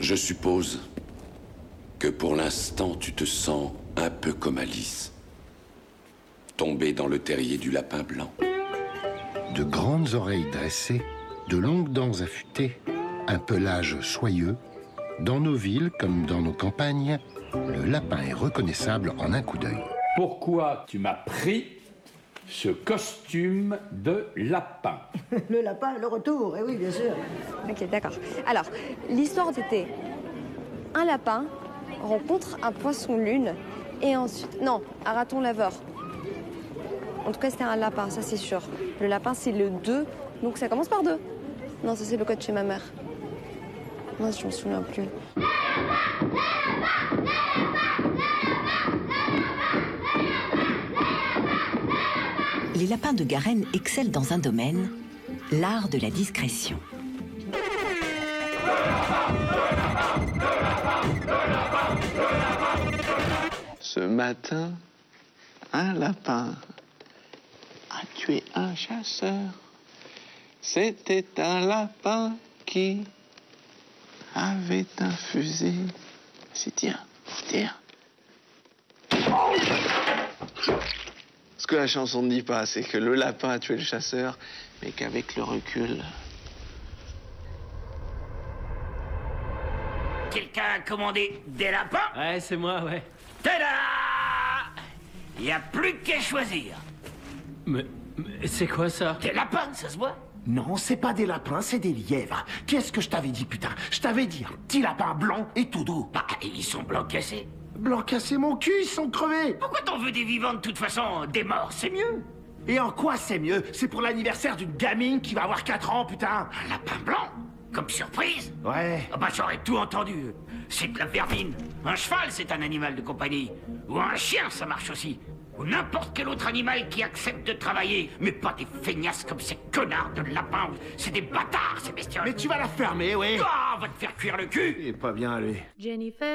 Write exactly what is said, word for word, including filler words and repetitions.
Je suppose que pour l'instant, tu te sens un peu comme Alice, tombée dans le terrier du lapin blanc. De grandes oreilles dressées, de longues dents affûtées, un pelage soyeux. Dans nos villes comme dans nos campagnes, le lapin est reconnaissable en un coup d'œil. Pourquoi tu m'as pris ce costume de lapin? Le lapin, le retour, et oui, bien sûr. Ok, d'accord. Alors, l'histoire c'était un lapin rencontre un poisson-lune et ensuite... Non, un raton laveur. En tout cas, c'était un lapin, ça c'est sûr. Le lapin, c'est le deux, donc ça commence par deux. Non, ça c'est le code chez ma mère. Non, je me souviens plus. Les lapins de Garenne excellent dans un domaine, l'art de la discrétion. Ce matin, un lapin a tué un chasseur. C'était un lapin qui avait un fusil. C'est tiens, tiens. Ce que la chanson ne dit pas, c'est que le lapin a tué le chasseur, mais qu'avec le recul... Quelqu'un a commandé des lapins? Ouais, c'est moi, ouais. Tada! Il n'y a plus qu'à choisir. Mais, mais c'est quoi ça? Des lapins, ça se voit? Non, c'est pas des lapins, c'est des lièvres. Qu'est-ce que je t'avais dit, putain? Je t'avais dit un petit lapin blanc et tout doux. Bah, ils sont blancs cassés. Blanc cassé mon cul, ils sont crevés. Pourquoi t'en veux des vivants de toute façon? Des morts, c'est mieux. Et en quoi c'est mieux? C'est pour l'anniversaire d'une gamine qui va avoir quatre ans, putain. Un lapin blanc? Comme surprise? Ouais. Ah bah j'aurais tout entendu. C'est de la vermine. Un cheval, c'est un animal de compagnie. Ou un chien, ça marche aussi. Ou n'importe quel autre animal qui accepte de travailler. Mais pas des feignasses comme ces connards de lapins. C'est des bâtards, ces bestioles. Mais tu vas la fermer, ouais. Ah, on va te faire cuire le cul. Il est pas bien, lui. Jennifer